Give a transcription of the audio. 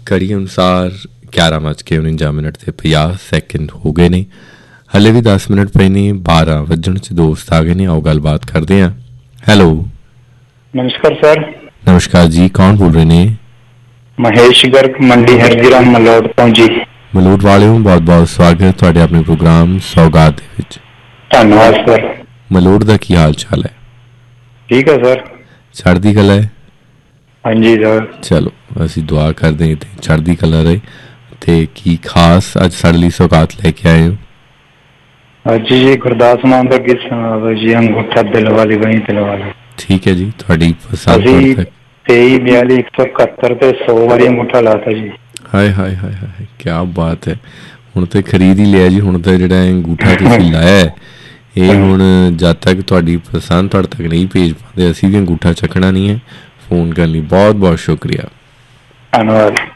ਘੜੀ ਅਨੁਸਾਰ 11:49 ਤੇ 50 ਸੈਕਿੰਡ ਹੋ ਗਏ ਨੇ। ਹਲੇ ਵੀ 10 ਮਿੰਟ ਪਏ ਨੇ 12 ਵੱਜਣ 'ਚ। ਦੋਸਤ ਆ ਗਏ ਨੇ, ਆਓ ਗੱਲਬਾਤ ਕਰਦੇ ਹਾਂ। ਹੈਲੋ, नमस्कार सर। ਨਮਸਕਾਰ ਜੀ, ਕੌਣ ਬੋਲ ਰਹੇ ਨੇ? महेश गर्ग मंडी हरजीराम मलोट ਤੋਂ ਜੀ। ਮਲੋਟ ਵਾਲਿਓ, ਬਹੁਤ ਬਹੁਤ ਸਵਾਗਤ ਤੁਹਾਡੇ ਆਪਣੇ ਪ੍ਰੋਗਰਾਮ ਸੌਗਾਤ ਦੇ ਵਿੱਚ। ਧੰਨਵਾਦ ਸਰ। ਮਲੋਟ ਦਾ ਕੀ ਹਾਲ ਚਾਲ ਹੈ? ਠੀਕ ਹੈ ਸਰ। ਚੜ੍ਹਦੀ ਕਲਾ ਹੈ? ਹਾਂਜੀ ਸਰ। ਚਲੋ, ਅਸੀਂ ਦੁਆ ਕਰਦੇ ਹਾਂ ਤੇ ਚੜ੍ਹਦੀ ਕਲਾ ਰਹੇ। ਤੇ ਕੀ ਖਾਸ ਅੱਜ ਸਾਡੇ ਲਈ ਸੌਗਾਤ ਲੈ ਕੇ ਆਏ ਹੋ? ਅੱਜ ਜੀ ਗੁਰਦਾਸ ਮਾਨ ਦਾ ਗੀਤ ਸੁਣਾ ਜੀ, ਅੰਗੂਠਾ ਦਿਲ ਵਾਲੀ ਵਹੀਂ ਦਿਲ ਵਾਲੀ। ਠੀਕ ਹੈ ਜੀ, ਤੁਹਾਡੀ ਪਸੰਦ। ਅਸੀਂ 23 42 171 ਤੇ 100 ਵਾਰੀ ਅੰਗੂਠਾ ਲਾਤਾ ਜੀ। ਹਾਏ ਹਾਏ ਹਾਏ ਹਾਏ, ਕਿਆ ਬਾਤ ਹੈ। ਹੁਣ ਤਾਂ ਖਰੀਦ ਹੀ ਲਿਆ ਜੀ। ਹੁਣ ਤਾਂ ਜਿਹੜਾ ਅੰਗੂਠਾ ਤੁਸੀਂ ਲਾਇਆ ਇਹ ਹੁਣ ਜਦ ਤੱਕ ਤੁਹਾਡੀ ਪਸੰਦ ਤੁਹਾਡੇ ਤੱਕ ਨਹੀਂ ਭੇਜ ਪਾਉਂਦੇ ਅਸੀਂ ਵੀ ਅੰਗੂਠਾ ਚੱਕਣਾ ਨਹੀਂ ਹੈ। ਫੋਨ ਕਰਨ ਲਈ ਬਹੁਤ ਬਹੁਤ ਸ਼ੁਕਰੀਆ। ਧੰਨਵਾਦ।